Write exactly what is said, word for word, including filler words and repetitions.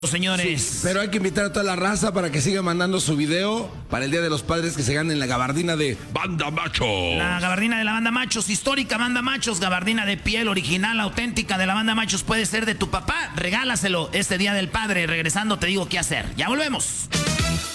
Señores. Sí, pero hay que invitar a toda la raza para que siga mandando su video para el Día de los Padres, que se ganen la gabardina de Banda Machos. La gabardina de la Banda Machos, histórica Banda Machos, gabardina de piel original, auténtica de la Banda Machos, puede ser de tu papá. Regálaselo este Día del Padre. Regresando te digo qué hacer. Ya volvemos.